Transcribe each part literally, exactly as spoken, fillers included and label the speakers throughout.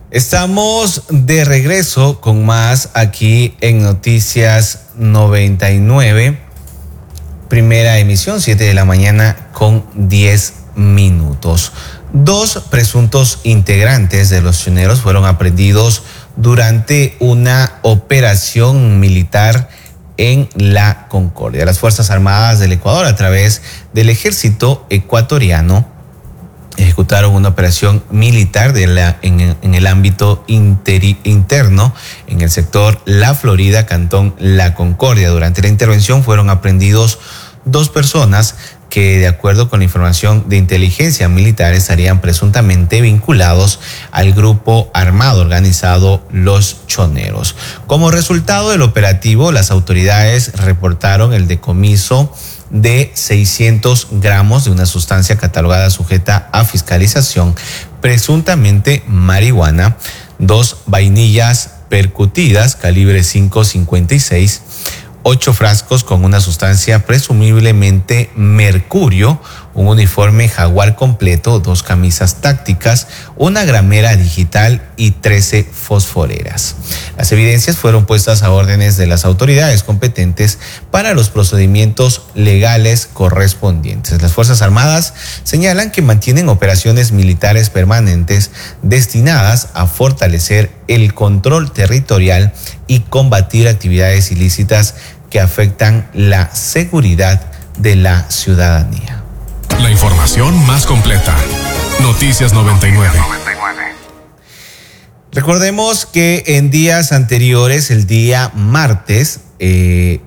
Speaker 1: Estamos de regreso con más aquí en Noticias noventa y nueve, primera emisión, siete de la mañana con diez minutos. Dos presuntos integrantes de los choneros fueron aprehendidos durante una operación militar en la Concordia. Las Fuerzas Armadas del Ecuador, a través del ejército ecuatoriano, ejecutaron una operación militar de la, en, en el ámbito interi, interno en el sector La Florida, cantón La Concordia. Durante la intervención fueron aprehendidos dos personas que, de acuerdo con la información de inteligencia militar, estarían presuntamente vinculados al grupo armado organizado Los Choneros. Como resultado del operativo, las autoridades reportaron el decomiso de seiscientos gramos de una sustancia catalogada sujeta a fiscalización, presuntamente marihuana, dos vainillas percutidas calibre cinco cincuenta y seis, ocho frascos con una sustancia presumiblemente mercurio, un uniforme jaguar completo, dos camisas tácticas, una gramera digital y trece fosforeras. Las evidencias fueron puestas a órdenes de las autoridades competentes para los procedimientos legales correspondientes. Las Fuerzas Armadas señalan que mantienen operaciones militares permanentes destinadas a fortalecer el control territorial y combatir actividades ilícitas que afectan la seguridad de la ciudadanía.
Speaker 2: La información más completa. Noticias noventa y nueve.
Speaker 1: Recordemos que en días anteriores, el día martes, eh,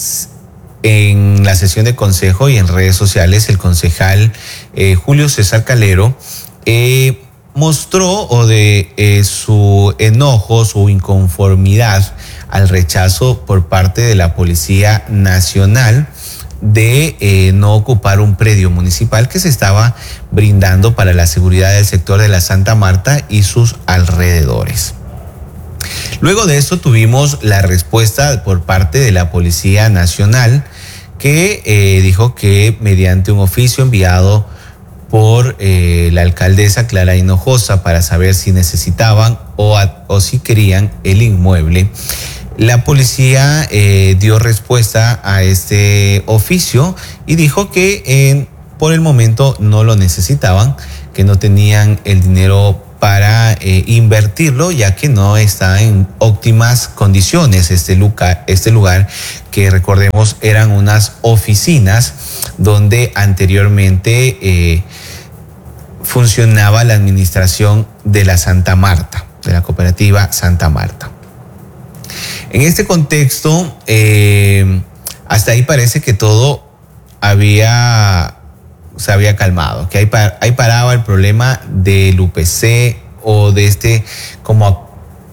Speaker 1: en la sesión de consejo y en redes sociales, el concejal eh, Julio César Calero eh, mostró o de eh, su enojo, su inconformidad al rechazo por parte de la Policía Nacional de eh, no ocupar un predio municipal que se estaba brindando para la seguridad del sector de la Santa Marta y sus alrededores. Luego de esto tuvimos la respuesta por parte de la Policía Nacional, que eh, dijo que mediante un oficio enviado por eh, la alcaldesa Clara Hinojosa para saber si necesitaban o, a, o si querían el inmueble, la policía eh, dio respuesta a este oficio y dijo que eh, por el momento no lo necesitaban, que no tenían el dinero para eh, invertirlo, ya que no está en óptimas condiciones este lugar, este lugar que, recordemos, eran unas oficinas donde anteriormente eh, funcionaba la administración de la Santa Marta, de la cooperativa Santa Marta. En este contexto, eh, hasta ahí parece que todo había, se había calmado, que ahí, ahí paraba el problema del U P C o de este, como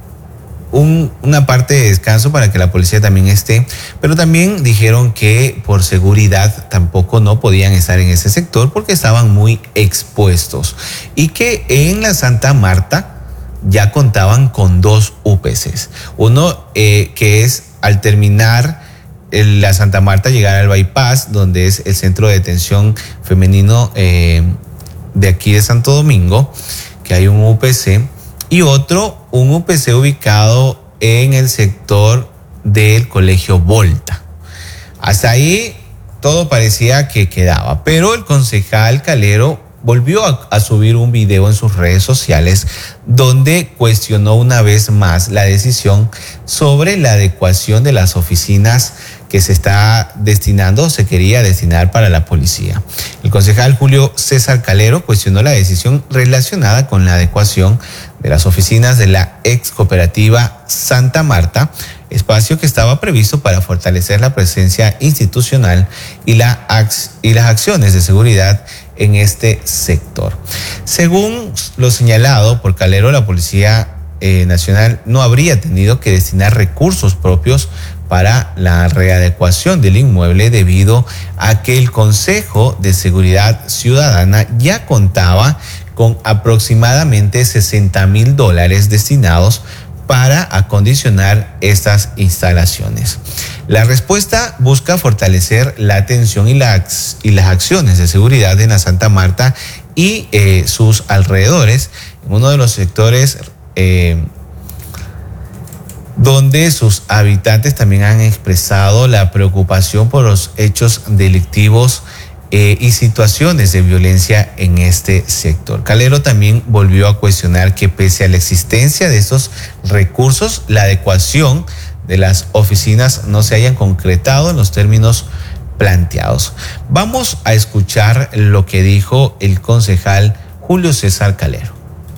Speaker 1: un, una parte de descanso para que la policía también esté, pero también dijeron que por seguridad tampoco no podían estar en ese sector porque estaban muy expuestos y que en la Santa Marta ya contaban con dos U P Cs. Uno eh, que es al terminar el, la Santa Marta, llegar al bypass, donde es el centro de detención femenino eh, de aquí de Santo Domingo, que hay un U P C, y otro, un U P C ubicado en el sector del Colegio Volta. Hasta ahí todo parecía que quedaba, pero el concejal Calero volvió a, a subir un video en sus redes sociales donde cuestionó una vez más la decisión sobre la adecuación de las oficinas que se está destinando o se quería destinar para la policía. El concejal Julio César Calero cuestionó la decisión relacionada con la adecuación de las oficinas de la ex cooperativa Santa Marta, espacio que estaba previsto para fortalecer la presencia institucional y, la, y las acciones de seguridad en este sector. Según lo señalado por Calero, la Policía eh, Nacional no habría tenido que destinar recursos propios para la readecuación del inmueble debido a que el Consejo de Seguridad Ciudadana ya contaba con aproximadamente sesenta mil dólares destinados para acondicionar estas instalaciones. La respuesta busca fortalecer la atención y, la, y las acciones de seguridad en la Santa Marta y eh, sus alrededores, en uno de los sectores eh, donde sus habitantes también han expresado la preocupación por los hechos delictivos eh, y situaciones de violencia en este sector. Calero también volvió a cuestionar que pese a la existencia de estos recursos, la adecuación de las oficinas no se hayan concretado en los términos planteados. Vamos a escuchar lo que dijo el concejal Julio César Calero.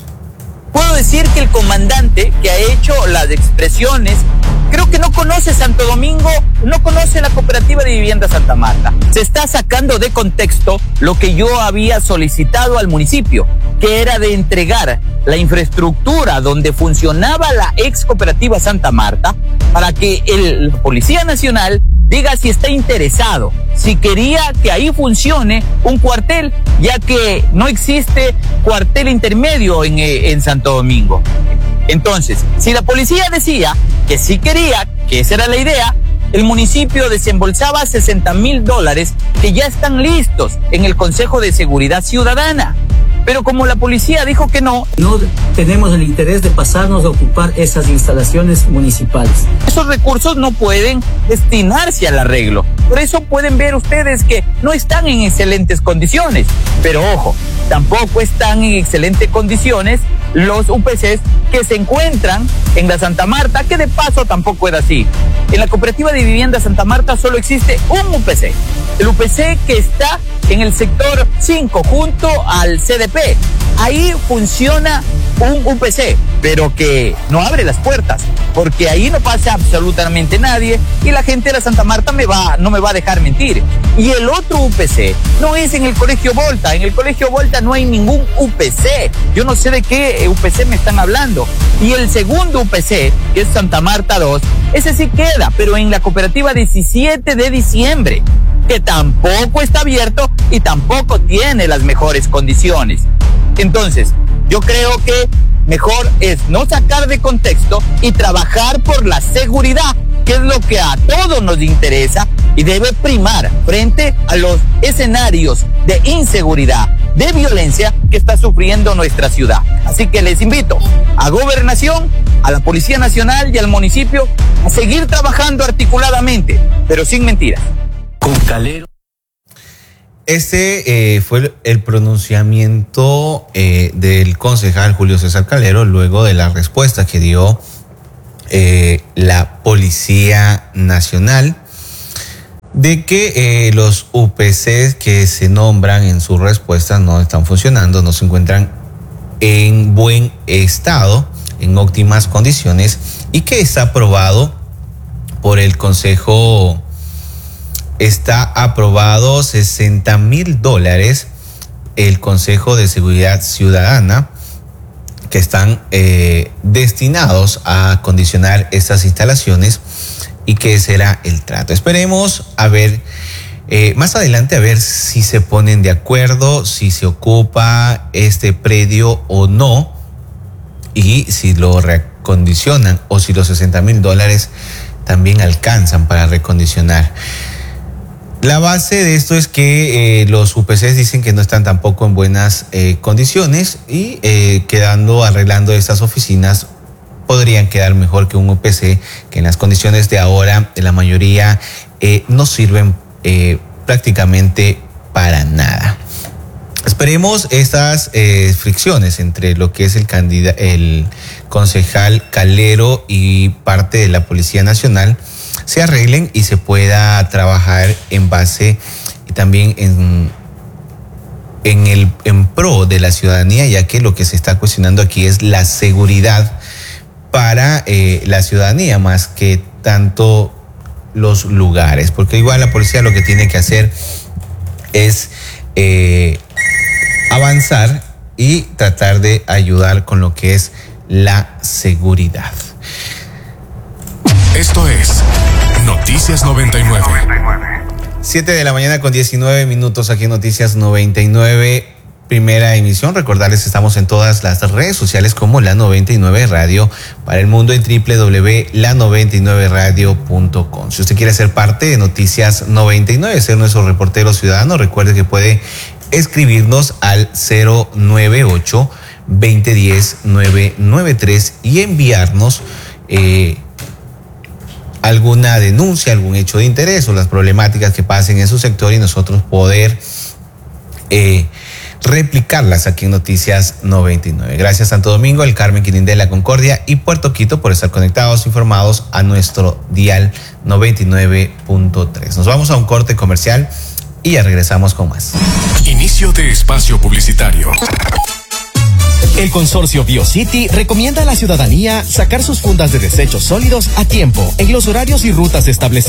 Speaker 3: Puedo decir que el comandante que ha hecho las expresiones, creo que no conoce Santo Domingo, no conoce la cooperativa de vivienda Santa Marta. Se está sacando de contexto lo que yo había solicitado al municipio, que era de entregar la infraestructura donde funcionaba la ex cooperativa Santa Marta para que el la Policía Nacional diga si está interesado, si quería que ahí funcione un cuartel, ya que no existe cuartel intermedio en, en Santo Domingo. Entonces, si la policía decía que sí quería, que esa era la idea, el municipio desembolsaba sesenta mil dólares que ya están listos en el Consejo de Seguridad Ciudadana. Pero como la policía dijo que no,
Speaker 4: no tenemos el interés de pasarnos a ocupar esas instalaciones municipales.
Speaker 3: Esos recursos no pueden destinarse al arreglo. Por eso pueden ver ustedes que no están en excelentes condiciones. Pero ojo, tampoco están en excelentes condiciones los U P Cs que se encuentran en la Santa Marta, que de paso tampoco era así. En la cooperativa de vivienda Santa Marta solo existe un U P C. El U P C que está en el sector cinco junto al C D P. Ahí funciona un U P C, pero que no abre las puertas, porque ahí no pasa absolutamente nadie y la gente de la Santa Marta me va, no me va a dejar mentir. Y el otro U P C no es en el Colegio Volta. En el Colegio Volta no hay ningún U P C. Yo no sé de qué U P C me están hablando. Y el segundo U P C, que es Santa Marta dos, ese sí queda, pero en la cooperativa diecisiete de diciembre, que tampoco está abierto y tampoco tiene las mejores condiciones. Entonces, yo creo que mejor es no sacar de contexto y trabajar por la seguridad, que es lo que a todos nos interesa y debe primar frente a los escenarios de inseguridad, de violencia que está sufriendo nuestra ciudad. Así que les invito a Gobernación, a la Policía Nacional y al municipio a seguir trabajando articuladamente, pero sin mentiras. Con Calero.
Speaker 1: Este eh, fue el pronunciamiento eh, del concejal Julio César Calero luego de la respuesta que dio eh, la Policía Nacional de que eh, los U P Cs que se nombran en su respuesta no están funcionando, no se encuentran en buen estado, en óptimas condiciones, y que está aprobado por el Consejo. Está aprobado sesenta mil dólares el Consejo de Seguridad Ciudadana, que están eh, destinados a acondicionar estas instalaciones, y que será el trato. Esperemos a ver eh, más adelante a ver si se ponen de acuerdo, si se ocupa este predio o no, y si lo recondicionan o si los sesenta mil dólares también alcanzan para recondicionar. La base de esto es que eh, los U P Cs dicen que no están tampoco en buenas eh, condiciones, y eh, quedando, arreglando estas oficinas, podrían quedar mejor que un U P C que en las condiciones de ahora, la mayoría eh, no sirven eh, prácticamente para nada. Esperemos estas eh, fricciones entre lo que es el candidato, el concejal Calero y parte de la Policía Nacional se arreglen y se pueda trabajar en base y también en, en el en pro de la ciudadanía, ya que lo que se está cuestionando aquí es la seguridad para eh, la ciudadanía más que tanto los lugares, porque igual la policía lo que tiene que hacer es eh, avanzar y tratar de ayudar con lo que es la seguridad.
Speaker 2: Esto es Noticias noventa y nueve.
Speaker 1: siete de la mañana con diecinueve minutos aquí en Noticias noventa y nueve, primera emisión. Recordarles, estamos en todas las redes sociales como La noventa y nueve Radio para el mundo en doble u doble u doble u punto la noventa y nueve radio punto com. Si usted quiere ser parte de Noticias noventa y nueve, ser nuestro reportero ciudadano, recuerde que puede escribirnos al cero nueve ocho, veinte diez, nueve nueve tres y enviarnos eh, alguna denuncia, algún hecho de interés o las problemáticas que pasen en su sector y nosotros poder eh, replicarlas aquí en Noticias noventa y nueve. Gracias Santo Domingo, el Carmen, Quirindé, Concordia y Puerto Quito por estar conectados, informados a nuestro dial noventa y nueve punto tres. Nos vamos a un corte comercial y ya regresamos con más.
Speaker 2: Inicio de espacio publicitario.
Speaker 5: El consorcio BioCity recomienda a la ciudadanía sacar sus fundas de desechos sólidos a tiempo en los horarios y rutas establecidos.